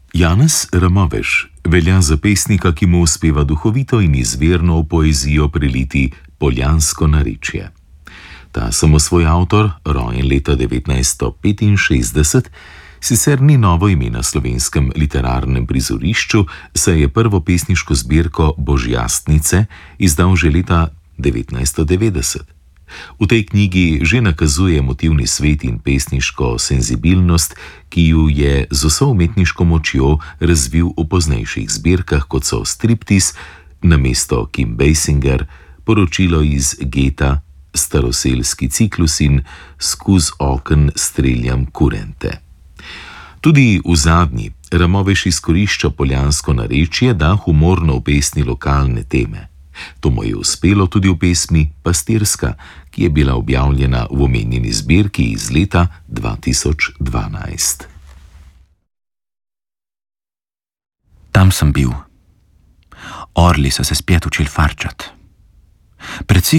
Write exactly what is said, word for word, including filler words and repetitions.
Janez Ramoveš velja za pesnika, ki mu uspeva duhovito in izvirno v poezijo preliti poljansko narečje. Ta samosvoj avtor, rojen leta devetnajststo petinšestdeset, sicer ni novo ime na slovenskem literarnem prizorišču, saj je prvo pesniško zbirko Božjastnice izdal že leta devetnajststo devetdeset. V tej knjigi že nakazuje motivni svet in pesniško senzibilnost, ki ju je z vso umetniško močjo razvil v poznejših zbirkah, kot so Striptiz, Namesto Kim Basinger, Poročilo iz geta, Staroselski ciklus in Skuz oken streljam kurente. Tudi v zadnji Ramoveš izkorišča poljansko narečje, da humorno opesni lokalne teme. To mu je uspelo tudi v pesmi Pastirska, ki je bila objavljena v omenjeni zbirki iz leta dva tisoč dvanajst. Tam sem bil. Orli so se spet učili farčat.